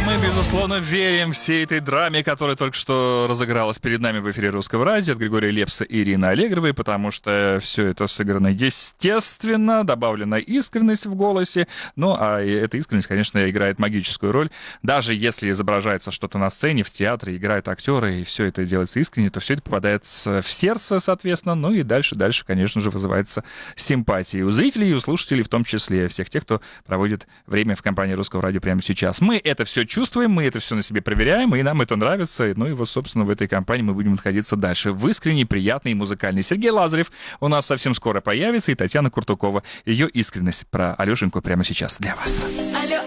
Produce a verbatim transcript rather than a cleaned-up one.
Мы, безусловно, верим всей этой драме, которая только что разыгралась перед нами в эфире Русского радио от Григория Лепса и Ирины Аллегровой, потому что все это сыграно естественно, добавлена искренность в голосе. Ну, а эта искренность, конечно, играет магическую роль. Даже если изображается что-то на сцене, в театре, играют актеры, и все это делается искренне, то все это попадает в сердце, соответственно, ну и дальше-дальше, конечно же, вызывается симпатия у зрителей и у слушателей, в том числе всех тех, кто проводит время в компании Русского радио прямо сейчас. Мы это все чувствуем, мы это все на себе проверяем, и нам это нравится. Ну и вот, собственно, в этой компании мы будем находиться дальше. В искренней, приятной и музыкальной. Сергей Лазарев у нас совсем скоро появится, и Татьяна Куртукова. Ее искренность про Алешеньку прямо сейчас для вас.